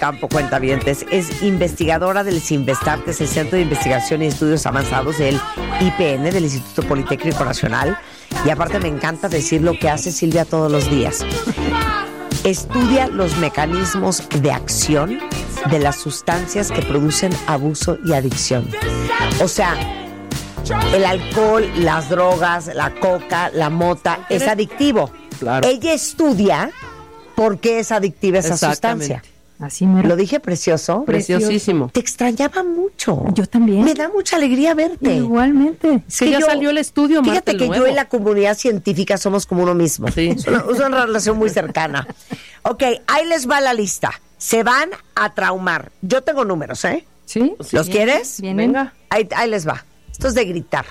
Ocampo, cuentavientes. Es investigadora del CINVESTAR, que es el Centro de Investigación y Estudios Avanzados del IPN, del Instituto Politécnico Nacional. Y aparte me encanta decir lo que hace Silvia todos los días. Estudia los mecanismos de acción de las sustancias que producen abuso y adicción. O sea, el alcohol, las drogas, la coca, la mota, es adictivo. Claro. Ella estudia por qué es adictiva esa sustancia. Así me ¿Lo dije precioso? Preciosísimo. Te extrañaba mucho. Yo también. Me da mucha alegría verte. Igualmente. Es Que ya salió el estudio, fíjate Marta, que nuevo. yo y la comunidad científica somos como uno mismo. Sí. Es una relación muy cercana. Ok, ahí les va la lista. Se van a traumar. Yo tengo números, ¿eh? ¿Sí? ¿Los quieres? Vienen. Venga. Ahí les va. Esto es de gritar.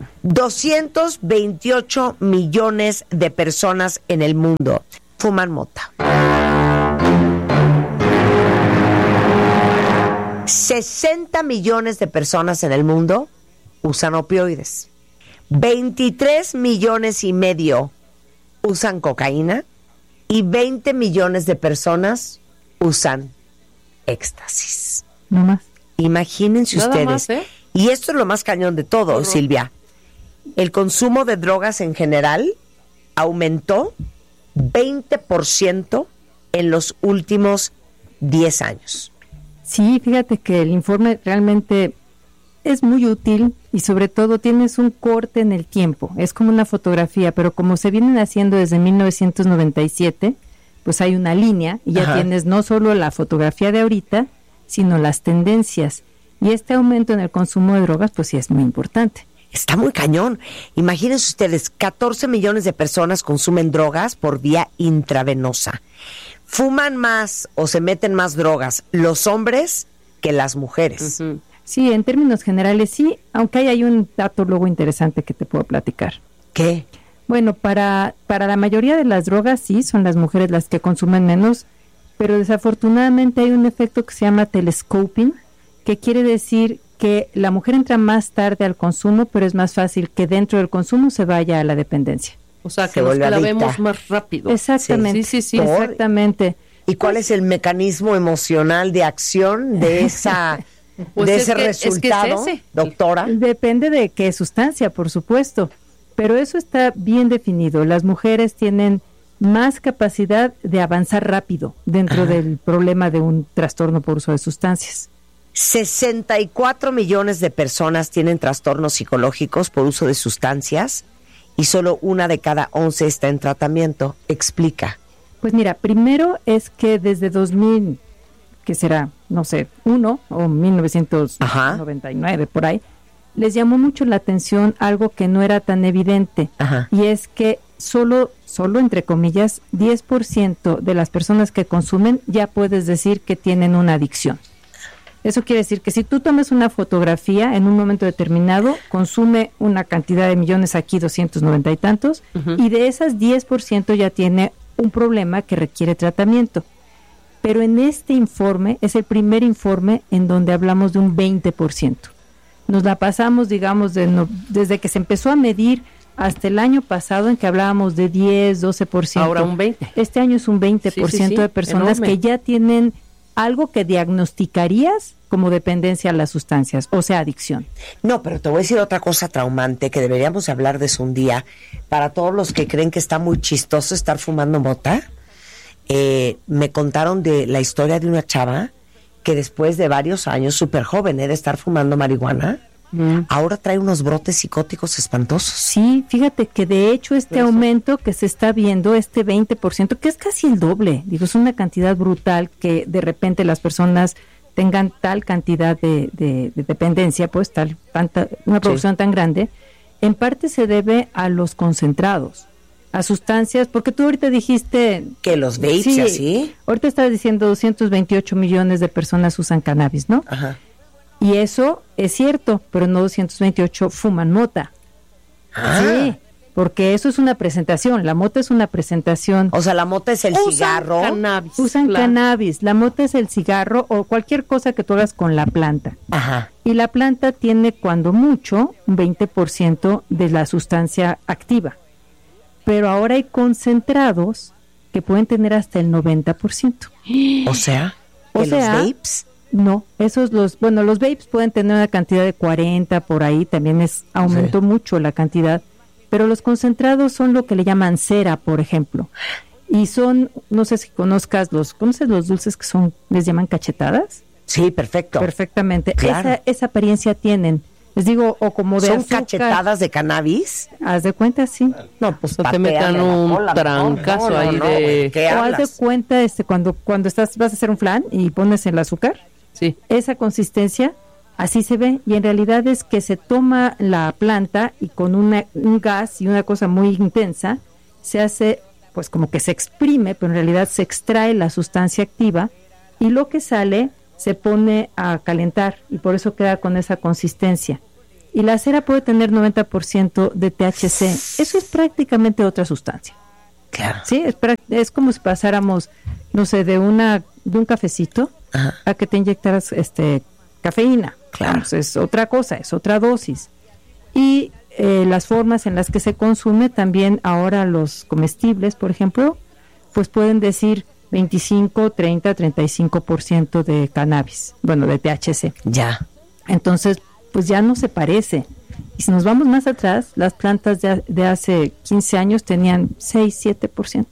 228 millones de personas en el mundo fuman mota. 60 millones de personas en el mundo usan opioides. 23 millones y medio usan cocaína y 20 millones de personas usan éxtasis. No más. Imagínense Nada ustedes. más, ¿eh? Y esto es lo más cañón de todo, Horror. Silvia. El consumo de drogas en general aumentó 20% en los últimos 10 años. Sí, fíjate que el informe realmente es muy útil y sobre todo tienes un corte en el tiempo. Es como una fotografía, pero como se vienen haciendo desde 1997, pues hay una línea y ya tienes no solo la fotografía de ahorita, sino las tendencias. Y este aumento en el consumo de drogas, pues sí es muy importante. Está muy cañón. Imagínense ustedes, 14 millones de personas consumen drogas por vía intravenosa. Fuman más o se meten más drogas los hombres que las mujeres. Ujú. Sí, en términos generales sí, aunque hay un dato luego interesante que te puedo platicar. ¿Qué? Bueno, para la mayoría de las drogas sí, son las mujeres las que consumen menos, pero desafortunadamente hay un efecto que se llama telescoping, que quiere decir que la mujer entra más tarde al consumo, pero es más fácil que dentro del consumo se vaya a la dependencia. O sea, Se que nos vuelve la adicta. vemos más rápido. Exactamente. Sí. Exactamente. ¿Y cuál es el mecanismo emocional de acción de esa Pues de es ese que- resultado, es que es ese. doctora? Depende de qué sustancia, por supuesto, pero eso está bien definido. Las mujeres tienen más capacidad de avanzar rápido dentro del problema de un trastorno por uso de sustancias. 64 millones de personas tienen trastornos psicológicos por uso de sustancias y solo 1 de cada 11 está en tratamiento. Explica. Pues mira, primero es que desde 2000, que será, no sé, 1 o 1999 por ahí, les llamó mucho la atención algo que no era tan evidente. Ajá. Y es que solo entre comillas, 10% de las personas que consumen ya puedes decir que tienen una adicción. Eso quiere decir que si tú tomas una fotografía en un momento determinado, consume una cantidad de millones, aquí 290 y tantos, y de esas 10% ya tiene un problema que requiere tratamiento. Pero en este informe es el primer informe en donde hablamos de un 20%. Nos la pasamos, digamos, desde que se empezó a medir hasta el año pasado en que hablábamos de 10, 12%. Ahora un 20%. Este año es un 20% Sí, de personas enorme. que ya tienen algo que diagnosticarías como dependencia a las sustancias, o sea, adicción. No, pero te voy a decir otra cosa traumante que deberíamos hablar de eso un día. Para todos los que creen que está muy chistoso estar fumando mota, me contaron de la historia de una chava que después de varios años, súper joven, de estar fumando marihuana, ahora trae unos brotes psicóticos espantosos. Sí, fíjate que de hecho este aumento que se está viendo, este 20%, que es casi el doble, digo, es una cantidad brutal que de repente las personas tengan tal cantidad de dependencia, pues una producción tan grande, en parte se debe a los concentrados, a sustancias, porque tú ahorita dijiste... Que los vapes y así. Ahorita estabas diciendo 228 millones de personas usan cannabis, ¿no? Ajá. Y eso es cierto, pero no 228 fuman mota. Sí, porque eso es una presentación, la mota es una presentación. O sea, la mota es el cigarro. Cannabis, Usan claro. cannabis, la mota es el cigarro o cualquier cosa que tú hagas con la planta. Ajá. Y la planta tiene cuando mucho un 20% de la sustancia activa. Pero ahora hay concentrados que pueden tener hasta el 90%. O sea, ¿Que los vapes? No, los vapes pueden tener una cantidad de 40 por ahí, también aumentó mucho la cantidad, pero los concentrados son lo que le llaman cera, por ejemplo. Y son, no sé si ¿conoces los dulces que les llaman cachetadas? Sí, perfecto. Perfectamente. Claro. Esa apariencia tienen. Les digo, o como de ¿Son azúcar. cachetadas de cannabis? Haz de cuenta, sí. No, pues te metan un trancazo ahí de... ¿Qué o hablas? haz de cuenta, cuando vas a hacer un flan y pones el azúcar, Sí. esa consistencia, así se ve, y en realidad es que se toma la planta y con un gas y una cosa muy intensa, se hace, pues como que se exprime, pero en realidad se extrae la sustancia activa, y lo que sale se pone a calentar, y por eso queda con esa consistencia. Y la cera puede tener 90% de THC. Eso es prácticamente otra sustancia. Claro. Sí, es como si pasáramos, no sé, de un cafecito a que te inyectaras cafeína. Claro. Vamos, es otra cosa, es otra dosis. Y las formas en las que se consume, también ahora los comestibles, por ejemplo, pues pueden decir 25, 30, 35% de cannabis, bueno, de THC. Ya. Entonces, pues ya no se parece. Y si nos vamos más atrás, las plantas de hace 15 años tenían 6, 7%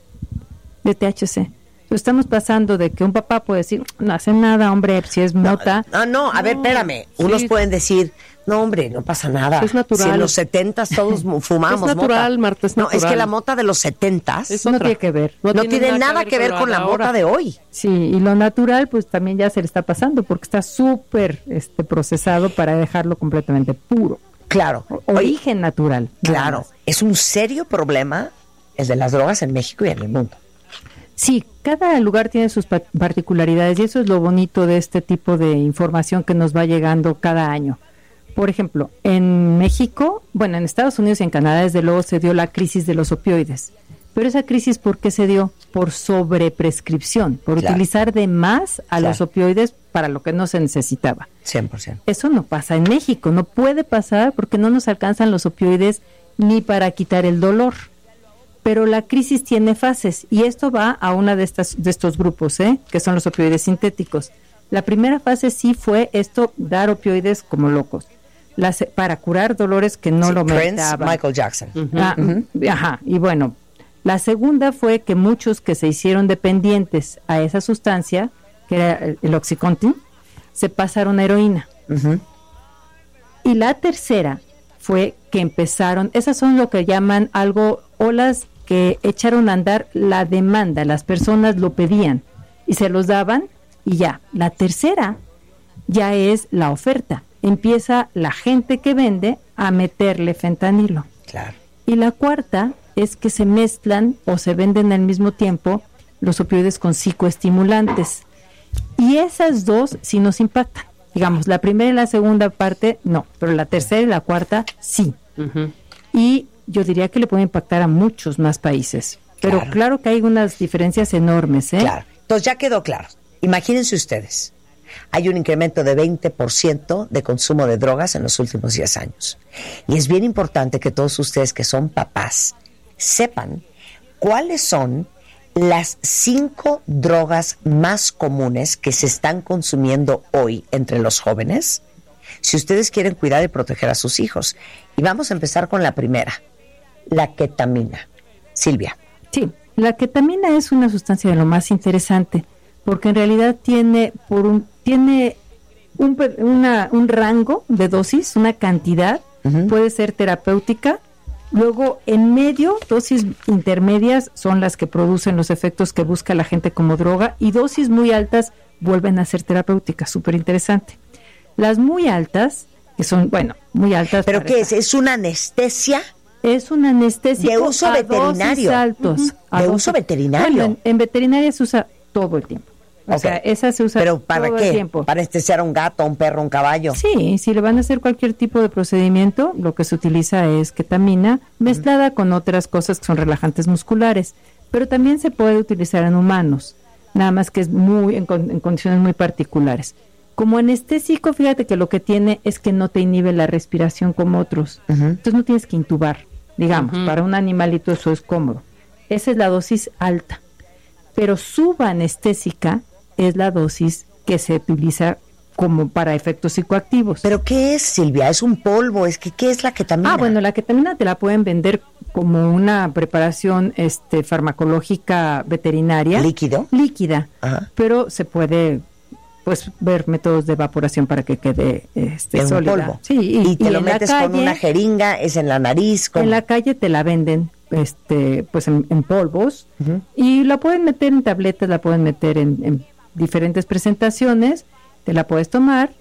de THC. Entonces estamos pasando de que un papá puede decir, no hace nada, hombre, si es mota. No, a ver, espérame. Unos pueden decir, no, hombre, no pasa nada. Es natural. Si en los 70s todos fumamos Es natural, mota. Marta, es No, natural. es que la mota de los 70s No tiene que ver. no tiene nada que ver con la mota de hoy. Sí, y lo natural pues también ya se le está pasando porque está súper procesado para dejarlo completamente puro. Claro. Origen natural. nada Claro. más. Es un serio problema el de las drogas en México y en el mundo. Sí, cada lugar tiene sus particularidades y eso es lo bonito de este tipo de información que nos va llegando cada año. Por ejemplo, en México, bueno, en Estados Unidos y en Canadá desde luego se dio la crisis de los opioides. Pero esa crisis, ¿por qué se dio? Por sobreprescripción, por utilizar de más a los opioides para lo que no se necesitaba. 100%. Eso no pasa en México, no puede pasar porque no nos alcanzan los opioides ni para quitar el dolor. Pero la crisis tiene fases y esto va a una de estos grupos, que son los opioides sintéticos. La primera fase sí fue dar opioides como locos, para curar dolores que no lo Prince, meritaban. Michael Jackson. Ajá, y bueno, la segunda fue que muchos que se hicieron dependientes a esa sustancia, que era el Oxycontin, se pasaron a heroína. Y la tercera fue que empezaron, esas son lo que llaman olas que echaron a andar la demanda, las personas lo pedían y se los daban y ya. La tercera ya es la oferta. Empieza la gente que vende a meterle fentanilo. Claro. Y la cuarta es que se mezclan o se venden al mismo tiempo los opioides con psicoestimulantes. Y esas dos sí nos impactan. Digamos, la primera y la segunda parte no, pero la tercera y la cuarta sí. Y yo diría que le puede impactar a muchos más países. Pero claro que hay unas diferencias enormes, Claro. Entonces ya quedó claro. Imagínense ustedes, hay un incremento de 20% de consumo de drogas en los últimos 10 años. Y es bien importante que todos ustedes que son papás sepan cuáles son las 5 drogas más comunes que se están consumiendo hoy entre los jóvenes, si ustedes quieren cuidar y proteger a sus hijos. Y vamos a empezar con la primera, la ketamina. Silvia. Sí, la ketamina es una sustancia de lo más interesante, porque en realidad tiene un rango de dosis, una cantidad, puede ser terapéutica. Luego, en medio, dosis intermedias son las que producen los efectos que busca la gente como droga, y dosis muy altas vuelven a ser terapéuticas, súper interesante. Las muy altas, que son, muy altas. ¿Pero qué es? ¿Es una anestesia? Es una anestesia de uso veterinario. Altos, de uso veterinario. Bueno, en veterinaria se usa todo el tiempo. O sea, esa se usa ¿Pero para todo qué? el tiempo. ¿Para anestesiar a un gato, a un perro, a un caballo? Sí, si le van a hacer cualquier tipo de procedimiento, lo que se utiliza es ketamina mezclada con otras cosas que son relajantes musculares. Pero también se puede utilizar en humanos, nada más que es en condiciones muy particulares. Como anestésico, fíjate que lo que tiene es que no te inhibe la respiración como otros. Entonces no tienes que intubar, digamos, para un animalito eso es cómodo. Esa es la dosis alta. Pero subanestésica es la dosis que se utiliza como para efectos psicoactivos. ¿Pero qué es, Silvia? ¿Es un polvo? ¿Qué es la ketamina? Bueno, la ketamina te la pueden vender como una preparación farmacológica veterinaria. ¿Líquido? Líquida. Ajá. Pero se puede ver métodos de evaporación para que quede sólida. Un polvo. Sí, y te lo metes con una jeringa, es en la nariz. ¿Cómo? En la calle te la venden pues en polvos, uh-huh. Y la pueden meter en tabletas, la pueden meter en diferentes presentaciones, te la puedes tomar,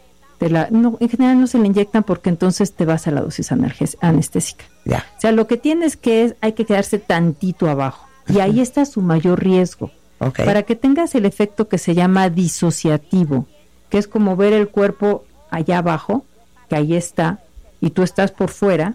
en general no se la inyectan porque entonces te vas a la dosis anestésica. Yeah. O sea, lo que tienes hay que quedarse tantito abajo, y ahí está su mayor riesgo. Okay. Para que tengas el efecto que se llama disociativo, que es como ver el cuerpo allá abajo, que ahí está, y tú estás por fuera.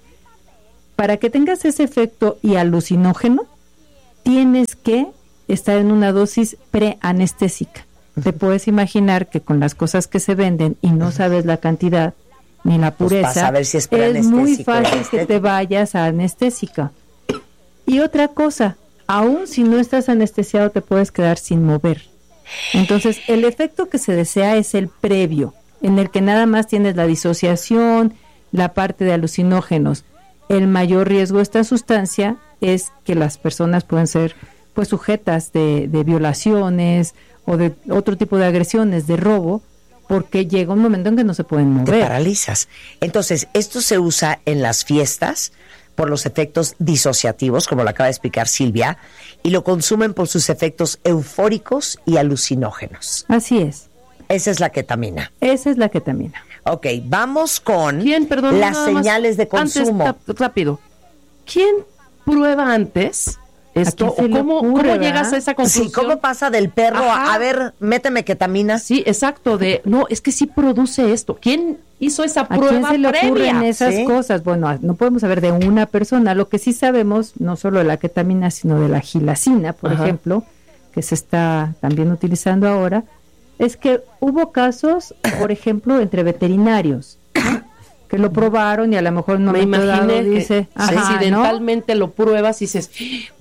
Para que tengas ese efecto y alucinógeno, tienes que estar en una dosis preanestésica. Uh-huh. Te puedes imaginar que con las cosas que se venden y no sabes la cantidad ni la pureza, pues a ver si es muy fácil que te vayas a anestésica. Y otra cosa, aún si no estás anestesiado te puedes quedar sin mover. Entonces el efecto que se desea es el previo, en el que nada más tienes la disociación, la parte de alucinógenos. El mayor riesgo de esta sustancia es que las personas pueden ser pues sujetas de violaciones o de otro tipo de agresiones, de robo, porque llega un momento en que no se pueden mover. Te paralizas. Entonces, esto se usa en las fiestas por los efectos disociativos, como lo acaba de explicar Silvia, y lo consumen por sus efectos eufóricos y alucinógenos. Así es. Esa es la ketamina. Esa es la ketamina. Ok, vamos con Perdón, las señales de consumo. Antes, rápido. ¿Quién prueba antes esto? ¿O cómo llegas a esa conclusión? Sí, ¿cómo pasa del perro a ver, méteme ketamina? Sí, exacto, no, es que sí produce esto. ¿Quién hizo esa prueba previa? ¿A quién se le ocurren esas cosas? Bueno, no podemos saber de una persona. Lo que sí sabemos, no solo de la ketamina, sino de la gilacina, por ejemplo, que se está también utilizando ahora, es que hubo casos, por ejemplo, entre veterinarios, ¿no? Que lo probaron y a lo mejor no me imaginé dice, accidentalmente, ¿no? Lo pruebas y dices,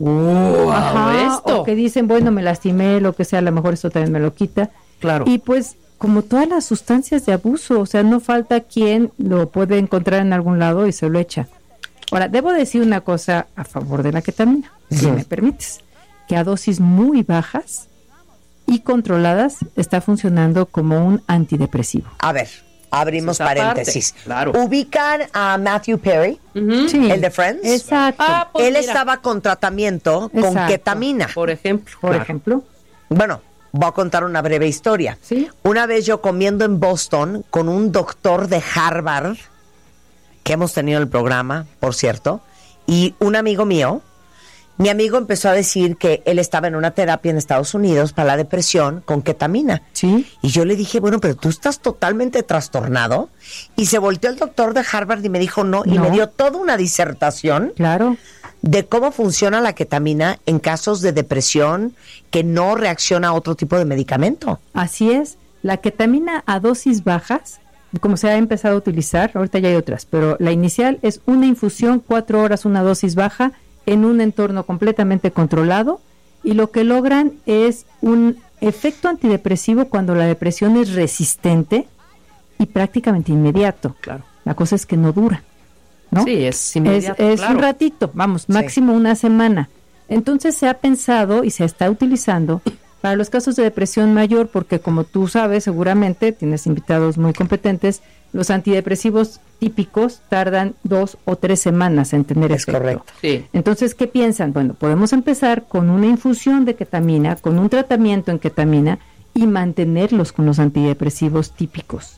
esto. O que dicen, bueno, me lastimé, lo que sea, a lo mejor esto también me lo quita. Claro. Y pues, como todas las sustancias de abuso, o sea, no falta quien lo puede encontrar en algún lado y se lo echa. Ahora, debo decir una cosa a favor de la ketamina, si me permites, que a dosis muy bajas y controladas está funcionando como un antidepresivo. A ver, abrimos paréntesis. Claro. ¿Ubican a Matthew Perry? Sí. ¿El de Friends? Exacto. Pues él estaba con tratamiento con ketamina. Por ejemplo. Por ejemplo. Bueno, voy a contar una breve historia. ¿Sí? Una vez yo comiendo en Boston con un doctor de Harvard, que hemos tenido en el programa, por cierto, y un amigo mío, mi amigo empezó a decir que él estaba en una terapia en Estados Unidos para la depresión con ketamina. Sí. Y yo le dije, bueno, pero tú estás totalmente trastornado. Y se volteó el doctor de Harvard y me dijo no, y me dio toda una disertación. Claro. De cómo funciona la ketamina en casos de depresión que no reacciona a otro tipo de medicamento. Así es. La ketamina a dosis bajas, como se ha empezado a utilizar, ahorita ya hay otras, pero la inicial es una infusión, 4 horas, una dosis baja, en un entorno completamente controlado, y lo que logran es un efecto antidepresivo cuando la depresión es resistente y prácticamente inmediato. Claro. La cosa es que no dura, ¿no? Sí, es inmediato. Es un ratito, máximo una semana. Entonces se ha pensado y se está utilizando para los casos de depresión mayor, porque como tú sabes, seguramente tienes invitados muy competentes, los antidepresivos típicos tardan 2 o 3 semanas en tener efecto. Es correcto. Sí. Entonces, ¿qué piensan? Bueno, podemos empezar con una infusión de ketamina, con un tratamiento en ketamina y mantenerlos con los antidepresivos típicos.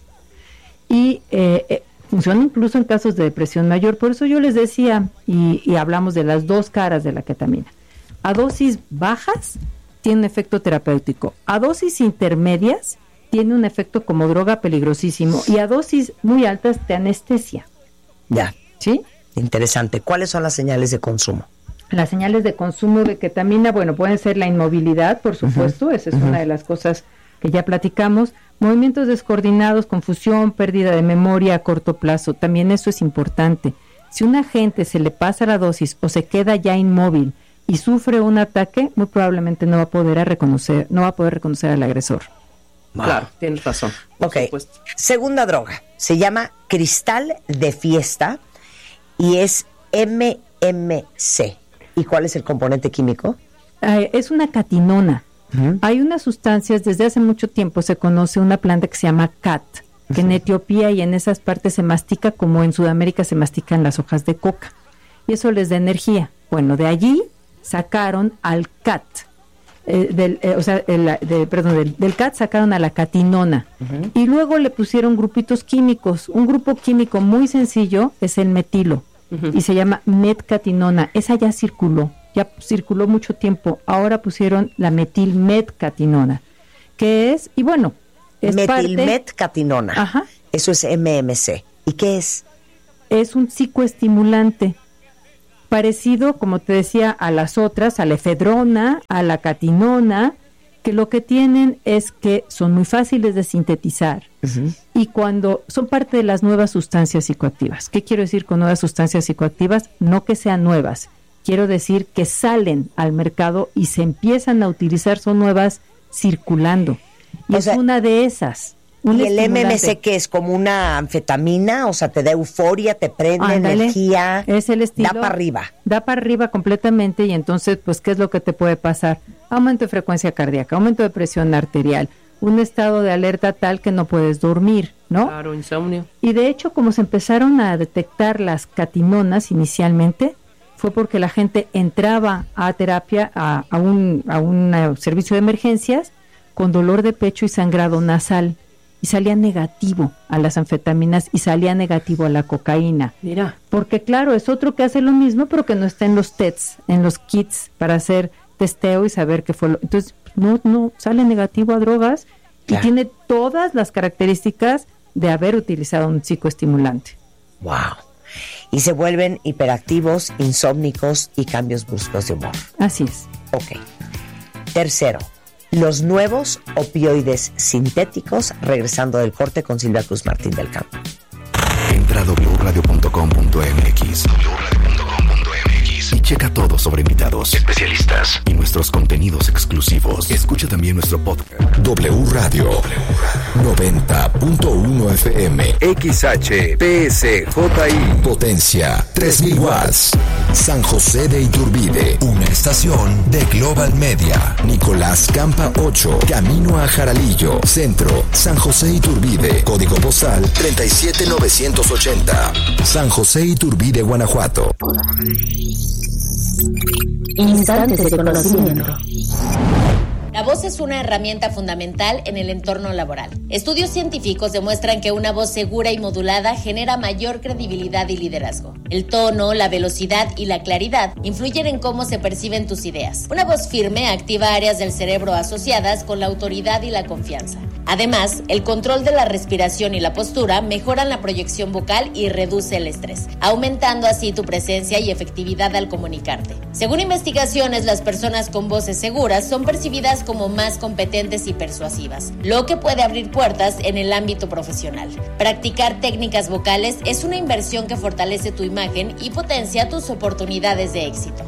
Y funciona incluso en casos de depresión mayor. Por eso yo les decía, y hablamos de las dos caras de la ketamina. A dosis bajas tiene un efecto terapéutico. A dosis intermedias tiene un efecto como droga peligrosísimo, y a dosis muy altas te anestesia. Ya. ¿Sí? Interesante. ¿Cuáles son las señales de consumo? Las señales de consumo de ketamina, bueno, pueden ser la inmovilidad, por supuesto, esa es una de las cosas que ya platicamos, movimientos descoordinados, confusión, pérdida de memoria a corto plazo, también eso es importante. Si una gente se le pasa la dosis o se queda ya inmóvil y sufre un ataque, muy probablemente no va a poder reconocer al agresor. Claro, tienes razón. Ok, segunda droga, se llama cristal de fiesta y es MMC. ¿Y cuál es el componente químico? Es una catinona. Hay unas sustancias, desde hace mucho tiempo se conoce una planta que se llama cat, que en Etiopía y en esas partes se mastica como en Sudamérica se mastican las hojas de coca. Y eso les da energía. Bueno, de allí sacaron al cat. Del cat sacaron a la catinona. Y luego le pusieron grupitos químicos. Un grupo químico muy sencillo es el metilo. Y se llama metcatinona. Esa ya circuló mucho tiempo. Ahora pusieron la metilmetcatinona, que es, y bueno, es metilmetcatinona. Ajá. Eso es MMC. ¿Y qué es? Es un psicoestimulante parecido, como te decía, a las otras, a la efedrona, a la catinona, que lo que tienen es que son muy fáciles de sintetizar y cuando son parte de las nuevas sustancias psicoactivas. ¿Qué quiero decir con nuevas sustancias psicoactivas? No que sean nuevas, quiero decir que salen al mercado y se empiezan a utilizar, son nuevas circulando. Y es una de esas. ¿Y el MMC qué es? ¿Como una anfetamina? O sea, te da euforia, te prende, energía. Es el estilo. Da para arriba. Da para arriba completamente y entonces, pues, ¿qué es lo que te puede pasar? Aumento de frecuencia cardíaca, aumento de presión arterial, un estado de alerta tal que no puedes dormir, ¿no? Claro, insomnio. Y de hecho, como se empezaron a detectar las catinonas inicialmente, fue porque la gente entraba a terapia, a un servicio de emergencias, con dolor de pecho y sangrado nasal. Y salía negativo a las anfetaminas y salía negativo a la cocaína. Mira. Porque claro, es otro que hace lo mismo, pero que no está en los TEDs, en los kits para hacer testeo y saber qué fue lo... Entonces, no sale negativo a drogas y tiene todas las características de haber utilizado un psicoestimulante. Wow. Y se vuelven hiperactivos, insómnicos y cambios bruscos de humor. Así es. Ok. Tercero, los nuevos opioides sintéticos, regresando del corte con Silvia Cruz Martín del Campo. Entra a wradio.com.mx y checa todo sobre invitados, especialistas y nuestros contenidos exclusivos. Escucha también nuestro podcast. W Radio 90.1 FM XHPSJI Potencia 3000 watts. San José de Iturbide, una estación de Global Media. Nicolás Campa 8, camino a Jaralillo, centro, San José Iturbide, código postal 37980. San José Iturbide, Guanajuato. Instantes de conocimiento. La voz es una herramienta fundamental en el entorno laboral. Estudios científicos demuestran que una voz segura y modulada genera mayor credibilidad y liderazgo. El tono, la velocidad y la claridad influyen en cómo se perciben tus ideas. Una voz firme activa áreas del cerebro asociadas con la autoridad y la confianza. Además, el control de la respiración y la postura mejoran la proyección vocal y reduce el estrés, aumentando así tu presencia y efectividad al comunicarte. Según investigaciones, las personas con voces seguras son percibidas como más competentes y persuasivas, lo que puede abrir puertas en el ámbito profesional. Practicar técnicas vocales es una inversión que fortalece tu imagen y potencia tus oportunidades de éxito.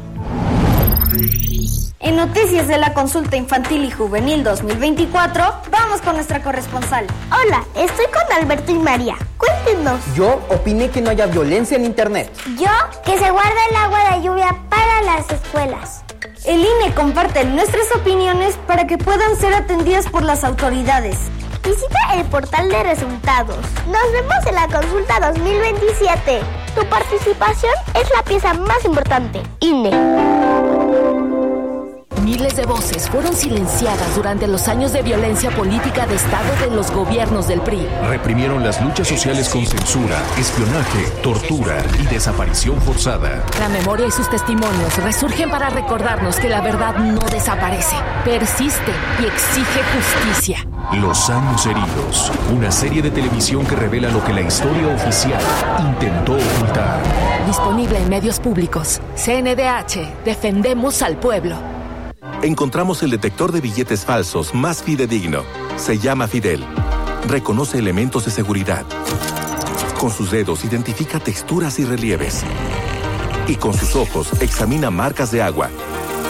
En Noticias de la Consulta Infantil y Juvenil 2024, vamos con nuestra corresponsal. Hola, estoy con Alberto y María. Cuéntenos. Yo opiné que no haya violencia en internet. Yo, que se guarde el agua de lluvia para las escuelas. El INE comparte nuestras opiniones para que puedan ser atendidas por las autoridades. Visita el portal de resultados. Nos vemos en la consulta 2027. Tu participación es la pieza más importante. INE. Miles de voces fueron silenciadas durante los años de violencia política de Estado de los gobiernos del PRI. Reprimieron las luchas sociales con censura, espionaje, tortura y desaparición forzada. La memoria y sus testimonios resurgen para recordarnos que la verdad no desaparece, persiste y exige justicia. Los años heridos, una serie de televisión que revela lo que la historia oficial intentó ocultar. Disponible en medios públicos. CNDH, defendemos al pueblo. Encontramos el detector de billetes falsos más fidedigno. Se llama Fidel. Reconoce elementos de seguridad. Con sus dedos identifica texturas y relieves. Y con sus ojos examina marcas de agua.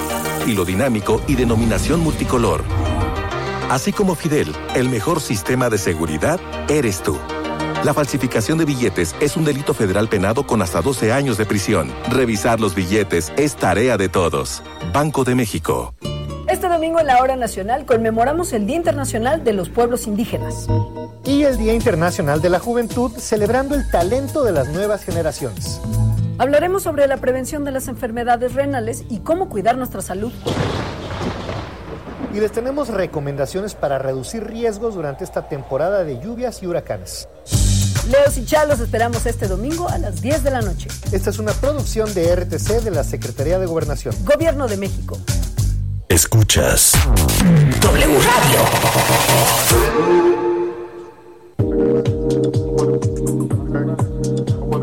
hilo dinámico y denominación multicolor. Así como Fidel, el mejor sistema de seguridad eres tú. La falsificación de billetes es un delito federal penado con hasta 12 años de prisión. Revisar los billetes es tarea de todos. Banco de México. Este domingo en la Hora Nacional conmemoramos el Día Internacional de los Pueblos Indígenas. Y el Día Internacional de la Juventud, celebrando el talento de las nuevas generaciones. Hablaremos sobre la prevención de las enfermedades renales y cómo cuidar nuestra salud. Y les tenemos recomendaciones para reducir riesgos durante esta temporada de lluvias y huracanes. Leos y Chá los esperamos este domingo a las 10 de la noche. Esta es una producción de RTC de la Secretaría de Gobernación. Gobierno de México. Escuchas W Radio.